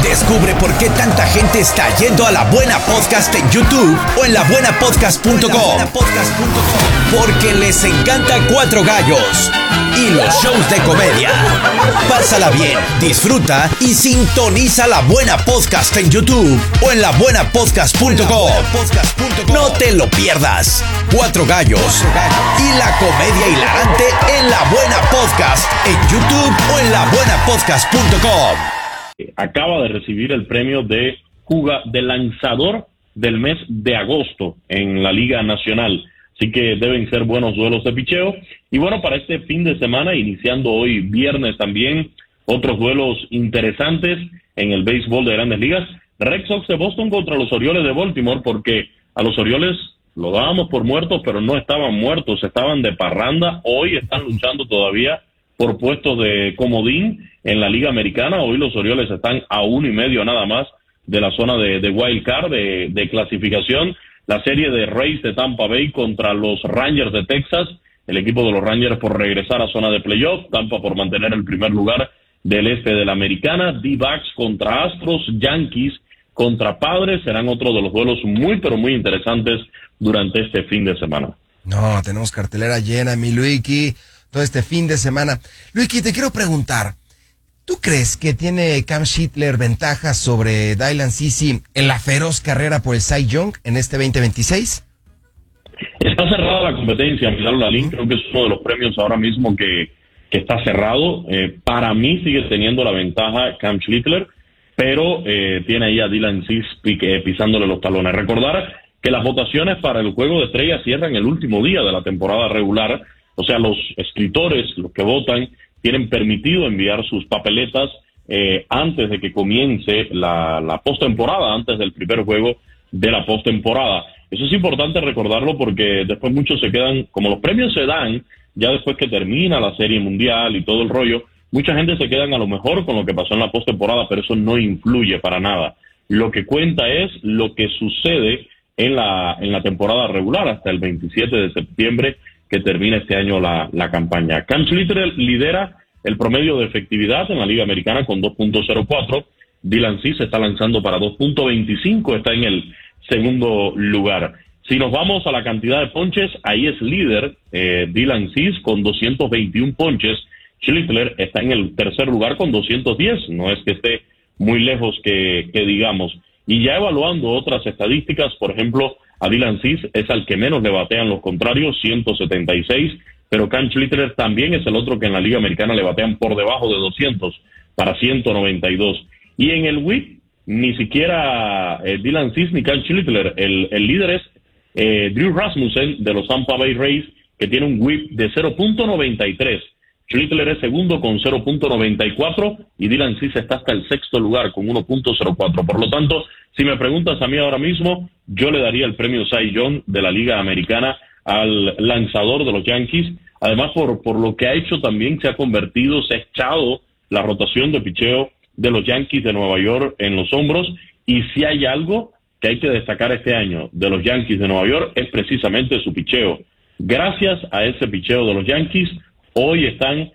Descubre por qué tanta gente está yendo a La Buena Podcast en YouTube o en labuenapodcast.com. Porque les encanta Cuatro Gallos y los shows de comedia. Pásala bien, disfruta y sintoniza La Buena Podcast en YouTube o en labuenapodcast.com. No te lo pierdas. Cuatro Gallos y la comedia hilarante en La Buena Podcast en YouTube o en labuenapodcast.com. Acaba de recibir el premio de lanzador del mes de agosto en la Liga Nacional. Así que deben ser buenos duelos de picheo. Y bueno, para este fin de semana, iniciando hoy viernes también, otros duelos interesantes en el béisbol de Grandes Ligas. Red Sox de Boston contra los Orioles de Baltimore, porque a los Orioles lo dábamos por muertos, pero no estaban muertos, estaban de parranda. Hoy están luchando todavía por puestos de comodín en la Liga Americana. Hoy los Orioles están a 1.5 nada más de la zona de Wild Card, de clasificación. La serie de Rays de Tampa Bay contra los Rangers de Texas. El equipo de los Rangers por regresar a zona de playoff. Tampa por mantener el primer lugar del este de la Americana. D-backs contra Astros. Yankees contra Padres. Serán otro de los duelos muy, pero muy interesantes durante este fin de semana. No, tenemos cartelera llena, mi Luiki, todo este fin de semana. Luiki, te quiero preguntar, ¿tú crees que tiene Cam Schindler ventaja sobre Dylan Cease en la feroz carrera por el Cy Young en este 2026? Está cerrada la competencia, Milano Lalín. Creo que es uno de los premios ahora mismo que está cerrado. Para mí sigue teniendo la ventaja Cam Schindler, pero tiene ahí a Dylan Cease pisándole los talones. Recordar que las votaciones para el Juego de Estrellas cierran el último día de la temporada regular. O sea, los escritores, los que votan, tienen permitido enviar sus papeletas antes de que comience la postemporada, antes del primer juego de la postemporada. Eso es importante recordarlo porque después muchos se quedan, como los premios se dan ya después que termina la Serie Mundial y todo el rollo, mucha gente se quedan a lo mejor con lo que pasó en la postemporada, pero eso no influye para nada. Lo que cuenta es lo que sucede en la temporada regular hasta el 27 de septiembre que termina este año la campaña. Cam Schindler lidera el promedio de efectividad en la Liga Americana con 2.04. Dylan Cease está lanzando para 2.25, está en el segundo lugar. Si nos vamos a la cantidad de ponches, ahí es líder Dylan Cease con 221 ponches. Schindler está en el tercer lugar con 210, no es que esté muy lejos que digamos. Y ya evaluando otras estadísticas, por ejemplo, a Dylan Cease es al que menos le batean los contrarios, 176, pero Cam Schindler también es el otro que en la Liga Americana le batean por debajo de 200 para 192. Y en el whip, ni siquiera Dylan Cease ni Cam Schindler, el líder es Drew Rasmussen de los Tampa Bay Rays, que tiene un whip de 0.93. Schindler es segundo con 0.94 y Dylan Cease está hasta el sexto lugar con 1.04. Por lo tanto, si me preguntas a mí ahora mismo, yo le daría el premio Cy Young de la Liga Americana al lanzador de los Yankees. Además, por lo que ha hecho también, se ha echado la rotación de picheo de los Yankees de Nueva York en los hombros. Y si hay algo que hay que destacar este año de los Yankees de Nueva York, es precisamente su picheo. Gracias a ese picheo de los Yankees, hoy están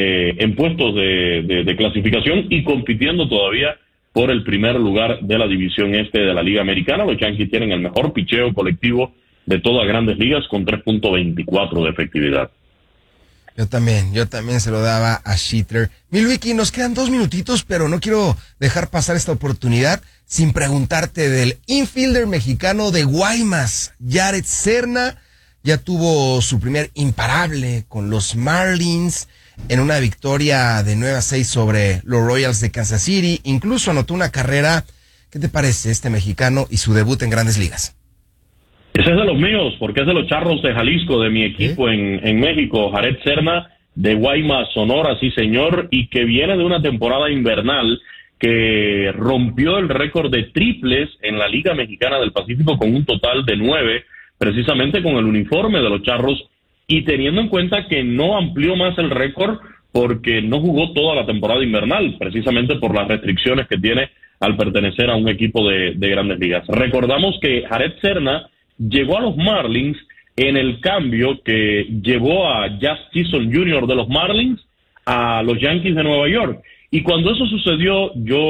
en puestos de clasificación y compitiendo todavía por el primer lugar de la división este de la Liga Americana. Los Yankees tienen el mejor picheo colectivo de todas Grandes Ligas con 3.24 de efectividad. Yo también se lo daba a Schindler. Mi Luiki, nos quedan 2 minutitos, pero no quiero dejar pasar esta oportunidad sin preguntarte del infielder mexicano de Guaymas, Jared Serna. Ya tuvo su primer imparable con los Marlins en una victoria de 9-6 sobre los Royals de Kansas City. Incluso anotó una carrera. ¿Qué te parece este mexicano y su debut en Grandes Ligas? Ese es de los míos, porque es de los Charros de Jalisco, de mi equipo en México. Jared Serna, de Guaymas, Sonora, sí señor, y que viene de una temporada invernal que rompió el récord de triples en la Liga Mexicana del Pacífico con un total de 9, precisamente con el uniforme de los Charros, y teniendo en cuenta que no amplió más el récord porque no jugó toda la temporada invernal, precisamente por las restricciones que tiene al pertenecer a un equipo de Grandes Ligas. Recordamos que Jared Serna llegó a los Marlins en el cambio que llevó a Jazz Chisholm Jr. de los Marlins a los Yankees de Nueva York. Y cuando eso sucedió, yo